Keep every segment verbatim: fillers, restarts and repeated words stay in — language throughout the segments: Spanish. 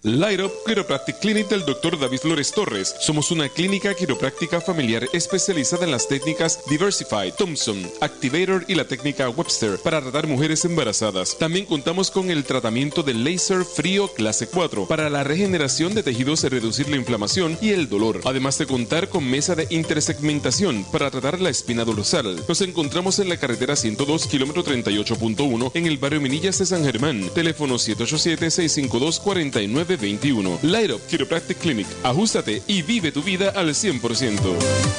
Light Up Chiropractic Clinic del doctor David Flores Torres. Somos una clínica quiropráctica familiar especializada en las técnicas Diversified, Thompson, Activator y la técnica Webster para tratar mujeres embarazadas. También contamos con el tratamiento de láser frío clase cuatro para la regeneración de tejidos y reducir la inflamación y el dolor. Además de contar con mesa de intersegmentación para tratar la espina dorsal. Nos encontramos en la carretera ciento dos, kilómetro treinta y ocho punto uno en el barrio Minillas de San Germán. Teléfono siete ocho siete, seis cinco dos, cuatro nueve dos uno. Light Up Chiropractic Clinic. Ajústate y vive tu vida al cien por ciento.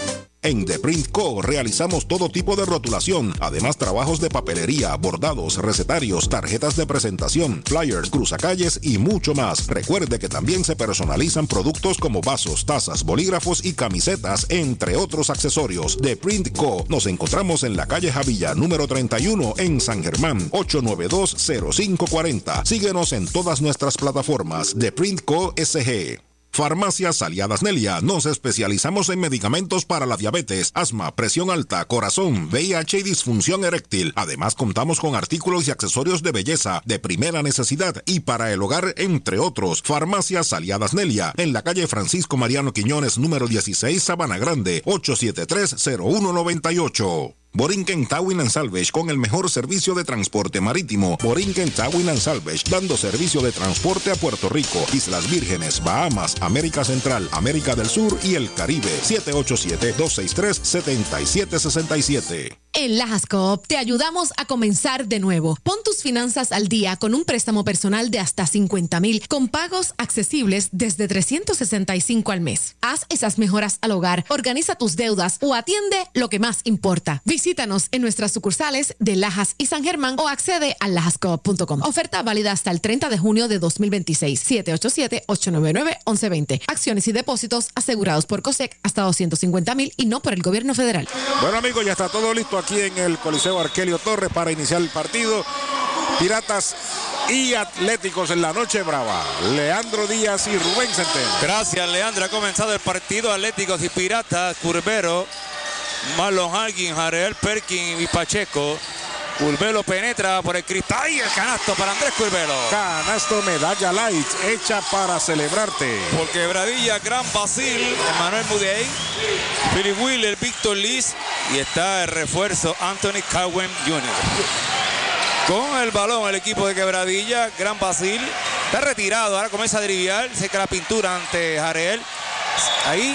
En The Print Co. realizamos todo tipo de rotulación, además trabajos de papelería, bordados, recetarios, tarjetas de presentación, flyers, cruzacalles y mucho más. Recuerde que también se personalizan productos como vasos, tazas, bolígrafos y camisetas, entre otros accesorios. The Print Co. Nos encontramos en la calle Javilla, número treinta y uno, en San Germán, ocho nueve dos, cero cinco cuatro cero. Síguenos en todas nuestras plataformas. The Print Co. S G. Farmacias Aliadas Nelia. Nos especializamos en medicamentos para la diabetes, asma, presión alta, corazón, V I H y disfunción eréctil. Además, contamos con artículos y accesorios de belleza de primera necesidad y para el hogar, entre otros. Farmacias Aliadas Nelia, en la calle Francisco Mariano Quiñones, número dieciséis, Sabana Grande, ocho siete tres, cero uno nueve ocho. Borinquen Towing and Salvage, con el mejor servicio de transporte marítimo. Borinquen Towing and Salvage, dando servicio de transporte a Puerto Rico, Islas Vírgenes, Bahamas, América Central, América del Sur y el Caribe. siete ocho siete, dos seis tres, siete siete seis siete. En Lajas Coop te ayudamos a comenzar de nuevo. Pon tus finanzas al día con un préstamo personal de hasta cincuenta mil con pagos accesibles desde trescientos sesenta y cinco al mes. Haz esas mejoras al hogar, organiza tus deudas o atiende lo que más importa. Visítanos en nuestras sucursales de Lajas y San Germán o accede a lajas coop punto com. Oferta válida hasta el treinta de junio de dos mil veintiséis. siete ocho siete, ocho nueve nueve, once veinte. Acciones y depósitos asegurados por COSEC hasta doscientos cincuenta mil y no por el gobierno federal. Bueno, amigos, ya está todo listo aquí en el Coliseo Arquelio Torres para iniciar el partido. Piratas y Atléticos en la noche brava. Leandro Díaz y Rubén Centeno. Gracias, Leandro. Ha comenzado el partido. Atléticos y Piratas. Curbero, Marlon Halgin, Jareel Perkin y Pacheco. Curbelo penetra por el cristal y el canasto para Andrés Curbelo. Canasto medalla light hecha para celebrarte. Por Quebradilla, Gran Basil, Emmanuel Mudiay, Philip Wheeler, Víctor Liz y está el refuerzo Anthony Cowen junior Con el balón el equipo de Quebradilla, Gran Basil está retirado, ahora comienza a driviar, seca la pintura ante Jareel. Ahí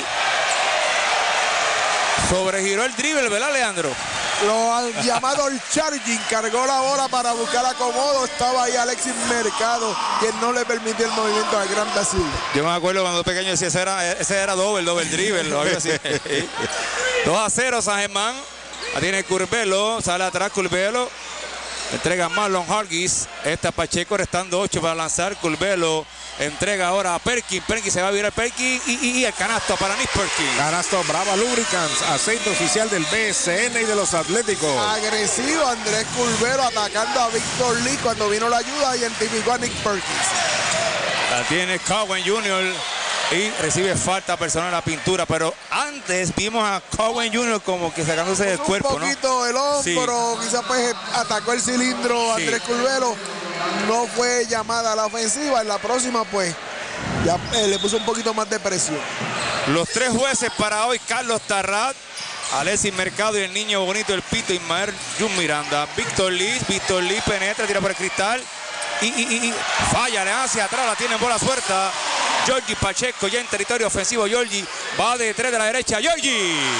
sobregiró el dribble, ¿verdad, Leandro? Lo han llamado el charging, cargó la bola para buscar acomodo, estaba ahí Alexis Mercado, quien no le permitió el movimiento al Gran Basil. Yo me acuerdo cuando pequeño decía, ese era, ese era doble, doble dribble, o algo así. dos a cero San Germán, la tiene Curbelo, sale atrás Curbelo, entrega Marlon Hargis, esta Pacheco, restando ocho para lanzar. Curbelo entrega ahora a Perkin, Perkin se va a virar Perkin y, y, y el canasto para Nick Perkin. Canasto Brava Lubricants, aceite oficial del B S N y de los Atléticos. Agresivo Andrés Curbelo atacando a Víctor Lee cuando vino la ayuda, identificó a Nick Perkins. La tiene Cowen junior y recibe falta personal a la pintura, pero antes vimos a Cowen junior como que sacándose del cuerpo, un poquito, ¿no? El hombro, sí. Quizás pues atacó el cilindro sí. Andrés Curbelo. No fue llamada a la ofensiva. En la próxima pues ya eh, le puso un poquito más de presión. Los tres jueces para hoy: Carlos Tarrat, Alexis Mercado y el niño bonito el Pito Ismael Jun Miranda. Víctor Lee, Víctor Lee penetra, tira por el cristal y, y, y, y falla, le hacia atrás, la tiene en bola suelta. Giorgi Pacheco ya en territorio ofensivo. Giorgi va de tres de la derecha. Giorgi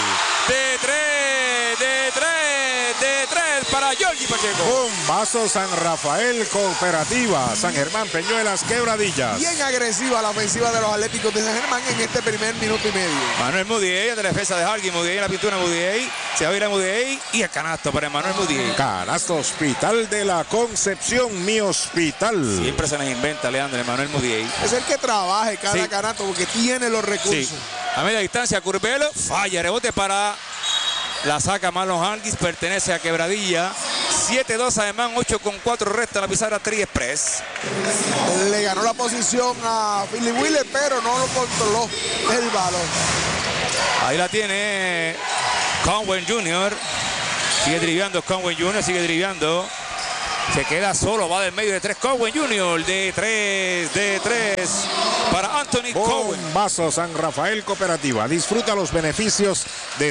de tres, de tres, de tres para Giorgi Pacheco. Un vaso San Rafael Cooperativa, San Germán, Peñuelas, Quebradillas. Bien agresiva la ofensiva de los Atléticos de San Germán en este primer minuto y medio. Manuel Mudiay de la defensa de Hargin. Mudiay en la pintura, Mudiay. Se va a ir a Mudiay y el canasto para Manuel Mudiay. Canasto Hospital de la Concepción, mi hospital. Siempre se les inventa, Leandro, Manuel Mudiay. Es el que trabaje cada sí. canasto porque tiene los recursos. Sí. A media distancia, Curbelo, falla, rebote para la saca Marlon Hargis, pertenece a Quebradilla. siete dos además, ocho con cuatro resta la pizarra Tri Express. Le ganó la posición a Philip Wheeler, pero no lo controló el balón. Ahí la tiene Cowen junior Sigue driviando Cowen junior sigue driviando. Se queda solo, va del medio de tres. Cowen junior de tres, de tres. Cohen. Bombazo San Rafael Cooperativa. Disfruta los beneficios de